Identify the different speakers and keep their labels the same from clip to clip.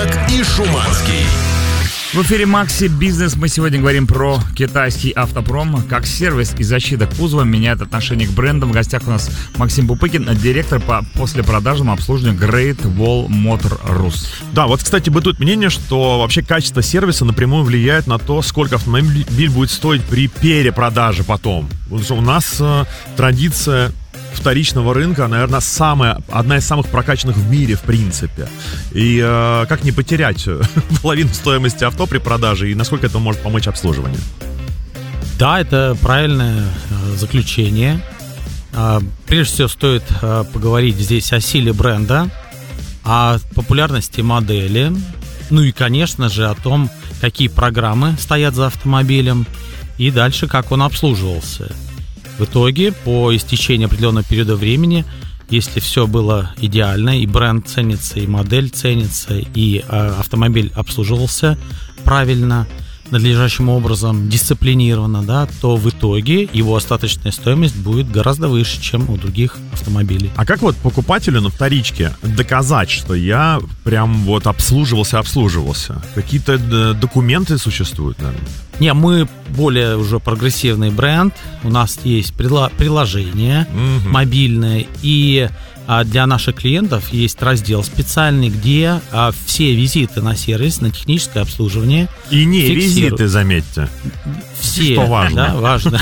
Speaker 1: Чак и Шуманский.
Speaker 2: В эфире Макси Бизнес. Мы сегодня говорим про китайский автопром. Как сервис и защита кузова меняет отношение к брендам. В гостях у нас Максим Пупыкин, директор по послепродажному обслуживанию Great Wall Motor Rus.
Speaker 3: Да, вот, кстати, бытует мнение, что вообще качество сервиса напрямую влияет на то, сколько автомобиль будет стоить при перепродаже потом. У нас традиция вторичного рынка, наверное, одна из самых прокачанных в мире, в принципе. И как не потерять половину стоимости авто при продаже, и насколько это может помочь обслуживанию?
Speaker 4: Да, это правильное заключение. Прежде всего, стоит поговорить здесь о силе бренда, о популярности модели, ну и, конечно же, о том, какие программы стоят за автомобилем, и дальше, как он обслуживался. В итоге, по истечении определенного периода времени, если все было идеально, и бренд ценится, и модель ценится, и автомобиль обслуживался правильно, надлежащим образом, дисциплинированно, да, то в итоге его остаточная стоимость будет гораздо выше, чем у других автомобилей.
Speaker 3: А как вот покупателю на вторичке доказать, что я прям вот обслуживался? Какие-то документы существуют, наверное?
Speaker 4: Не, мы более уже прогрессивный бренд. У нас есть приложение мобильное, и для наших клиентов есть раздел специальный, где все визиты на сервис, на техническое обслуживание
Speaker 3: и не визиты, заметьте.
Speaker 4: Все,
Speaker 3: что важно.
Speaker 4: Да, важно.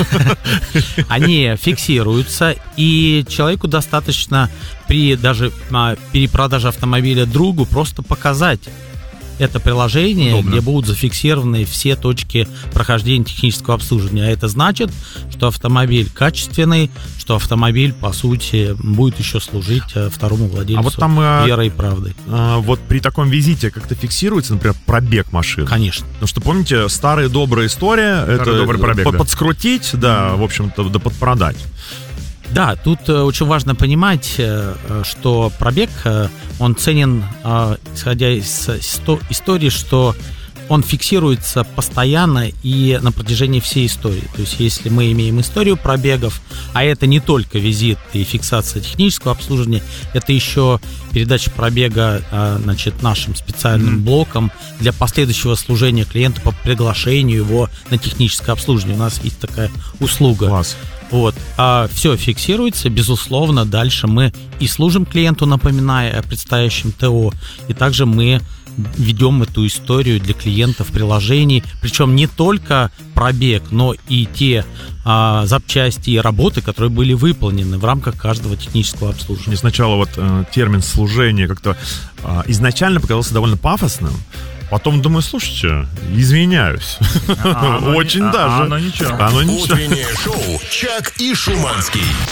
Speaker 4: Они фиксируются, и человеку достаточно при даже перепродаже автомобиля другу просто показать это приложение, удобно, где будут зафиксированы все точки прохождения технического обслуживания. А это значит, что автомобиль качественный, что автомобиль, по сути, будет еще служить второму владельцу
Speaker 3: вот там,
Speaker 4: верой и правдой.
Speaker 3: Вот при таком визите как-то фиксируется, например, пробег машины?
Speaker 4: Конечно.
Speaker 3: Потому что, помните, старая добрая история,
Speaker 2: добрый пробег,
Speaker 3: подскрутить, да, в общем-то, да подпродать.
Speaker 4: Да, тут очень важно понимать, что пробег, он ценен, исходя из истории, что он фиксируется постоянно и на протяжении всей истории. То есть, если мы имеем историю пробегов, а это не только визит и фиксация технического обслуживания, это еще передача пробега, значит, нашим специальным блоком для последующего служения клиенту по приглашению его на техническое обслуживание. У нас есть такая услуга.
Speaker 3: Класс.
Speaker 4: Вот. Все фиксируется, безусловно, дальше мы и служим клиенту, напоминая о предстоящем ТО, и также мы ведем эту историю для клиента в приложении, причем не только пробег, но и те запчасти и работы, которые были выполнены в рамках каждого технического обслуживания.
Speaker 3: Мне сначала вот термин служение как-то изначально показался довольно пафосным. Потом думаю, слушайте, извиняюсь. Очень даже.
Speaker 2: Оно ничего.
Speaker 1: Утреннее шоу «Чак и Шуманский».